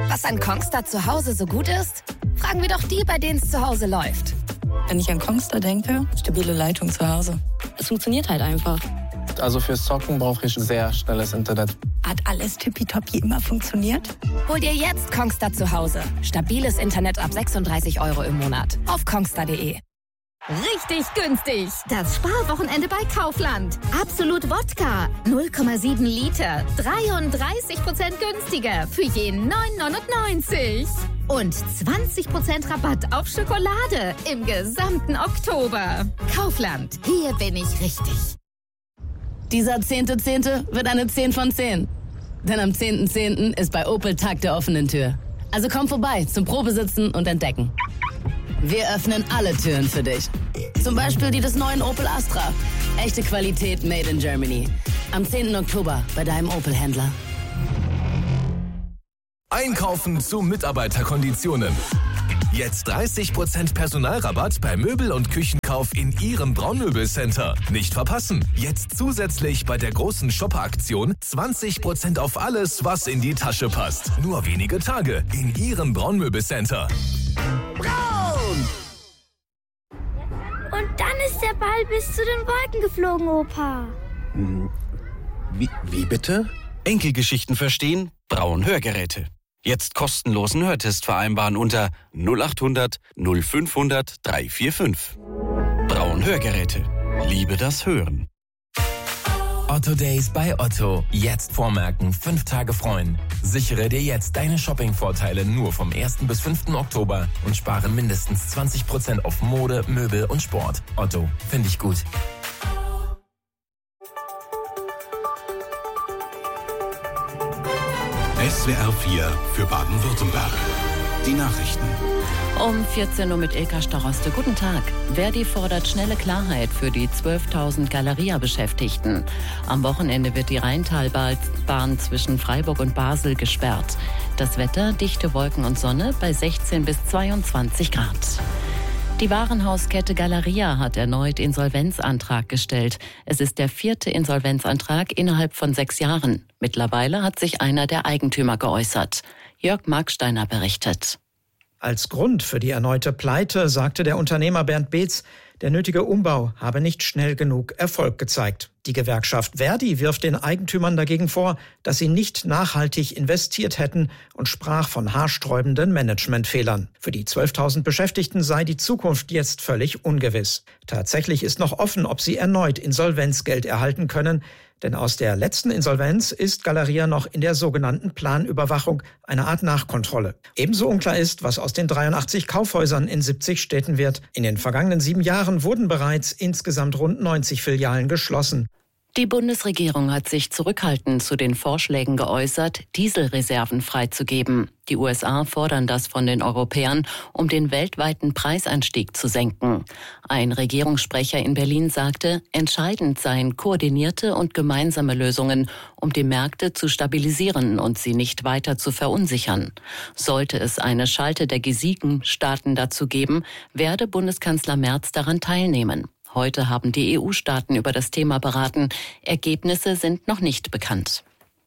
Was an Kongstar zu Hause so gut ist? Fragen wir doch die, bei denen es zu Hause läuft. Wenn ich an Kongstar denke, stabile Leitung zu Hause. Es funktioniert halt einfach. Also fürs Zocken brauche ich sehr schnelles Internet. Hat alles tippitoppi immer funktioniert? Hol dir jetzt Kongstar zu Hause. Stabiles Internet ab 36 € im Monat. Auf kongstar.de. Richtig günstig. Das Sparwochenende bei Kaufland. Absolut Wodka. 0,7 Liter. 33% günstiger. Für je 9,99 €. Und 20% Rabatt auf Schokolade. Im gesamten Oktober. Kaufland. Hier bin ich richtig. Dieser 10.10. wird eine 10 von 10. Denn am 10.10. ist bei Opel Tag der offenen Tür. Also komm vorbei zum Probesitzen und Entdecken. Wir öffnen alle Türen für dich. Zum Beispiel die des neuen Opel Astra. Echte Qualität made in Germany. Am 10. Oktober bei deinem Opel-Händler. Einkaufen zu Mitarbeiterkonditionen. Jetzt 30% Personalrabatt bei Möbel- und Küchenkauf in Ihrem Braunmöbelcenter. Nicht verpassen. Jetzt zusätzlich bei der großen Shopper-Aktion 20% auf alles, was in die Tasche passt. Nur wenige Tage in Ihrem Braunmöbelcenter. Braun! Und dann ist der Ball bis zu den Wolken geflogen, Opa. Wie bitte? Enkelgeschichten verstehen? Braun Hörgeräte. Jetzt kostenlosen Hörtest vereinbaren unter 0800 0500 345. Braun Hörgeräte. Liebe das Hören. Otto Days bei Otto. Jetzt vormerken, 5 Tage freuen. Sichere dir jetzt deine Shopping-Vorteile nur vom 1. bis 5. Oktober und spare mindestens 20% auf Mode, Möbel und Sport. Otto, finde ich gut. SWR 4 für Baden-Württemberg. Die Nachrichten. Um 14 Uhr mit Ilka Staroste. Guten Tag. Verdi fordert schnelle Klarheit für die 12.000 Galeria-Beschäftigten. Am Wochenende wird die Rheintalbahn zwischen Freiburg und Basel gesperrt. Das Wetter, dichte Wolken und Sonne bei 16 bis 22 Grad. Die Warenhauskette Galeria hat erneut Insolvenzantrag gestellt. Es ist der 4. Insolvenzantrag innerhalb von 6 Jahren. Mittlerweile hat sich einer der Eigentümer geäußert. Jörg Marksteiner berichtet. Als Grund für die erneute Pleite sagte der Unternehmer Bernd Beetz, der nötige Umbau habe nicht schnell genug Erfolg gezeigt. Die Gewerkschaft Verdi wirft den Eigentümern dagegen vor, dass sie nicht nachhaltig investiert hätten und sprach von haarsträubenden Managementfehlern. Für die 12.000 Beschäftigten sei die Zukunft jetzt völlig ungewiss. Tatsächlich ist noch offen, ob sie erneut Insolvenzgeld erhalten können, denn aus der letzten Insolvenz ist Galeria noch in der sogenannten Planüberwachung, eine Art Nachkontrolle. Ebenso unklar ist, was aus den 83 Kaufhäusern in 70 Städten wird. In den vergangenen 7 Jahren wurden bereits insgesamt rund 90 Filialen geschlossen. Die Bundesregierung hat sich zurückhaltend zu den Vorschlägen geäußert, Dieselreserven freizugeben. Die USA fordern das von den Europäern, um den weltweiten Preisanstieg zu senken. Ein Regierungssprecher in Berlin sagte, entscheidend seien koordinierte und gemeinsame Lösungen, um die Märkte zu stabilisieren und sie nicht weiter zu verunsichern. Sollte es eine Schalte der G7-Staaten dazu geben, werde Bundeskanzler Merz daran teilnehmen. Heute haben die EU-Staaten über das Thema beraten. Ergebnisse sind noch nicht bekannt.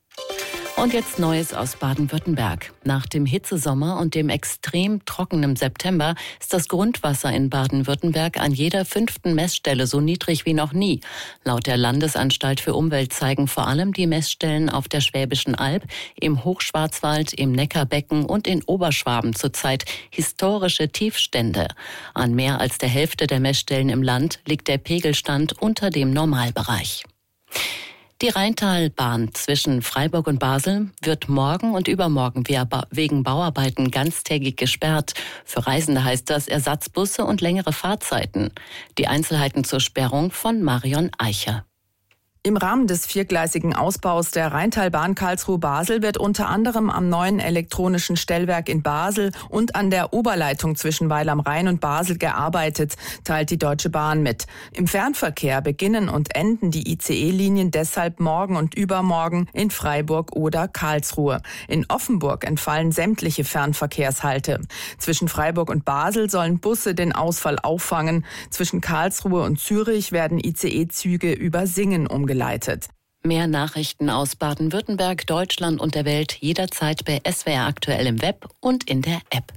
Und jetzt Neues aus Baden-Württemberg. Nach dem Hitzesommer und dem extrem trockenen September ist das Grundwasser in Baden-Württemberg an jeder 5. Messstelle so niedrig wie noch nie. Laut der Landesanstalt für Umwelt zeigen vor allem die Messstellen auf der Schwäbischen Alb, im Hochschwarzwald, im Neckarbecken und in Oberschwaben zurzeit historische Tiefstände. An mehr als der Hälfte der Messstellen im Land liegt der Pegelstand unter dem Normalbereich. Die Rheintalbahn zwischen Freiburg und Basel wird morgen und übermorgen wegen Bauarbeiten ganztägig gesperrt. Für Reisende heißt das Ersatzbusse und längere Fahrzeiten. Die Einzelheiten zur Sperrung von Marion Eicher. Im Rahmen des 4-gleisigen Ausbaus der Rheintalbahn Karlsruhe-Basel wird unter anderem am neuen elektronischen Stellwerk in Basel und an der Oberleitung zwischen Weil am Rhein und Basel gearbeitet, teilt die Deutsche Bahn mit. Im Fernverkehr beginnen und enden die ICE-Linien deshalb morgen und übermorgen in Freiburg oder Karlsruhe. In Offenburg entfallen sämtliche Fernverkehrshalte. Zwischen Freiburg und Basel sollen Busse den Ausfall auffangen. Zwischen Karlsruhe und Zürich werden ICE-Züge über Singen umgeleitet. Mehr Nachrichten aus Baden-Württemberg, Deutschland und der Welt jederzeit bei SWR Aktuell im Web und in der App.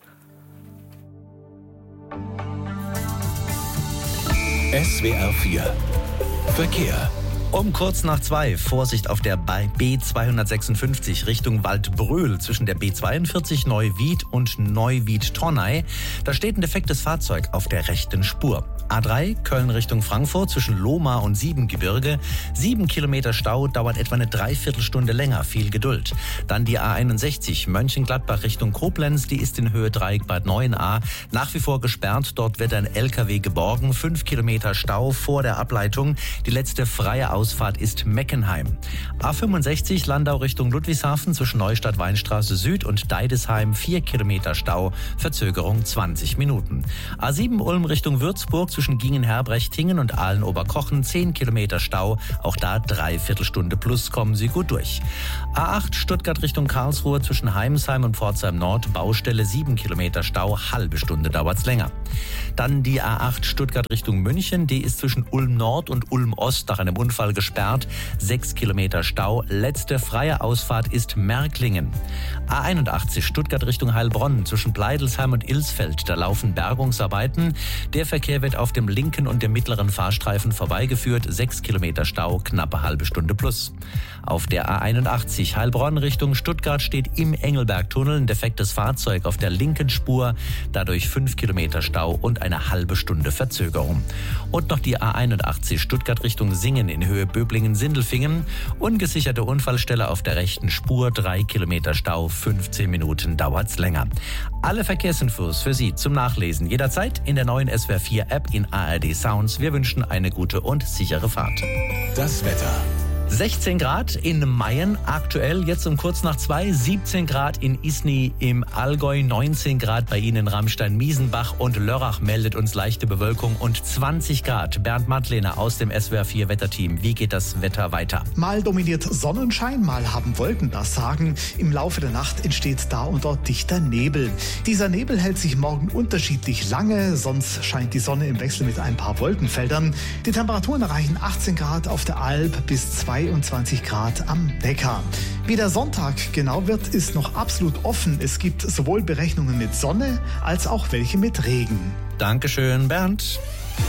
SWR 4 Verkehr. Um kurz nach 2, Vorsicht auf der B256 Richtung Waldbröl zwischen der B42 Neuwied und Neuwied-Tonnay. Da steht ein defektes Fahrzeug auf der rechten Spur. A3 Köln Richtung Frankfurt zwischen Lohmar und Siebengebirge. 7 Kilometer Stau, dauert etwa eine Dreiviertelstunde länger. Viel Geduld. Dann die A61 Mönchengladbach Richtung Koblenz. Die ist in Höhe Dreieck Bad 9a nach wie vor gesperrt. Dort wird ein LKW geborgen. 5 Kilometer Stau vor der Ableitung. Die letzte freie Ausfahrt ist Meckenheim. A65 Landau Richtung Ludwigshafen zwischen Neustadt-Weinstraße Süd und Deidesheim. 4 Kilometer Stau. Verzögerung 20 Minuten. A7 Ulm Richtung Würzburg zwischen Gingen-Herbrechtingen und Aalen-Oberkochen 10 Kilometer Stau. Auch da Dreiviertelstunde plus, kommen Sie gut durch. A8 Stuttgart Richtung Karlsruhe zwischen Heimsheim und Pforzheim Nord. Baustelle 7 Kilometer Stau. Halbe Stunde dauert's länger. Dann die A8 Stuttgart Richtung München. Die ist zwischen Ulm Nord und Ulm Ost nach einem Unfall gesperrt. 6 Kilometer Stau. Letzte freie Ausfahrt ist Märklingen. A81 Stuttgart Richtung Heilbronn zwischen Pleidelsheim und Ilsfeld. Da laufen Bergungsarbeiten. Der Verkehr wird auf dem linken und dem mittleren Fahrstreifen vorbeigeführt. 6 Kilometer Stau, knappe halbe Stunde plus. Auf der A81 Heilbronn Richtung Stuttgart steht im Engelbergtunnel ein defektes Fahrzeug auf der linken Spur. Dadurch 5 Kilometer Stau und eine halbe Stunde Verzögerung. Und noch die A81 Stuttgart Richtung Singen in Höhe Böblingen-Sindelfingen. Ungesicherte Unfallstelle auf der rechten Spur. 3 Kilometer Stau, 15 Minuten dauert's länger. Alle Verkehrsinfos für Sie zum Nachlesen jederzeit in der neuen SWR 4 App in ARD Sounds. Wir wünschen eine gute und sichere Fahrt. Das Wetter. 16 Grad in Mayen aktuell, jetzt um kurz nach 2, 17 Grad in Isny im Allgäu, 19 Grad bei Ihnen in Ramstein-Miesenbach und Lörrach meldet uns leichte Bewölkung und 20 Grad. Bernd Madlener aus dem SWR 4 Wetterteam. Wie geht das Wetter weiter? Mal dominiert Sonnenschein, mal haben Wolken das Sagen. Im Laufe der Nacht entsteht da und dort dichter Nebel. Dieser Nebel hält sich morgen unterschiedlich lange, sonst scheint die Sonne im Wechsel mit ein paar Wolkenfeldern. Die Temperaturen erreichen 18 Grad auf der Alb bis 22 Grad am Neckar. Wie der Sonntag genau wird, ist noch absolut offen. Es gibt sowohl Berechnungen mit Sonne als auch welche mit Regen. Dankeschön, Bernd.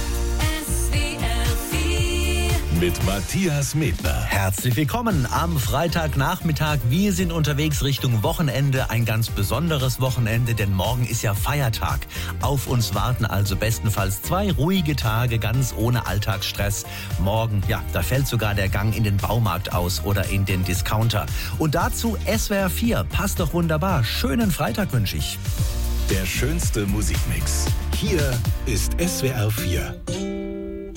Mit Matthias Medner. Herzlich willkommen am Freitagnachmittag. Wir sind unterwegs Richtung Wochenende. Ein ganz besonderes Wochenende, denn morgen ist ja Feiertag. Auf uns warten also bestenfalls 2 ruhige Tage, ganz ohne Alltagsstress. Morgen, ja, da fällt sogar der Gang in den Baumarkt aus oder in den Discounter. Und dazu SWR 4. Passt doch wunderbar. Schönen Freitag wünsche ich. Der schönste Musikmix. Hier ist SWR 4.